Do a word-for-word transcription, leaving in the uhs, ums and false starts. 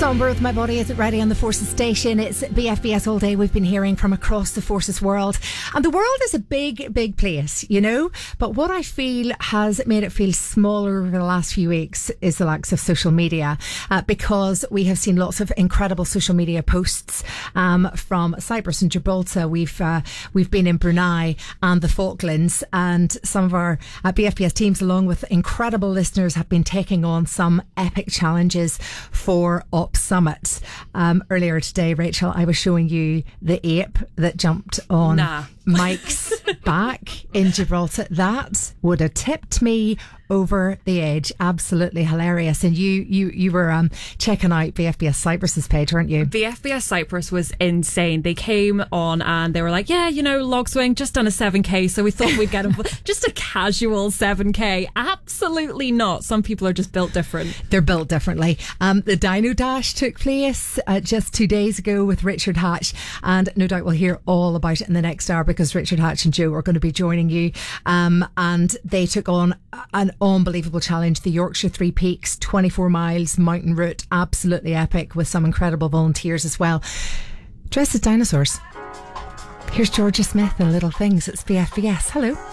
Somber with My Body Isn't Ready on the Forces station. It's B F B S all day. We've been hearing from across the Forces world. And the world is a big, big place, you know? But what I feel has made it feel smaller over the last few weeks is the likes of social media. Uh, because we have seen lots of incredible social media posts um, from Cyprus and Gibraltar. We've uh, we've been in Brunei and the Falklands. And some of our uh, B F B S teams, along with incredible listeners, have been taking on some epic challenges for Up Summit. Um, earlier today, Rachel, I was showing you the ape that jumped on nah. Mike's back in Gibraltar. That would have tipped me over the edge. Absolutely hilarious. And you you you were um, checking out B F B S Cyprus's page, weren't you? B F B S Cyprus was insane. They came on and they were like, yeah, you know, log swing, just done a seven K, so we thought we'd get them just a casual seven K. Absolutely not. Some people are just built different. They're built differently. Um, the Dino Dash took place uh, just two days ago with Richard Hatch, and no doubt we'll hear all about it in the next hour because Richard Hatch and Joe are going to be joining you. Um, and they took on an unbelievable challenge, the Yorkshire Three Peaks, twenty-four miles mountain route, absolutely epic, with some incredible volunteers as well, dressed as dinosaurs. Here's Georgia Smith and Little Things. It's B F B S. Hello.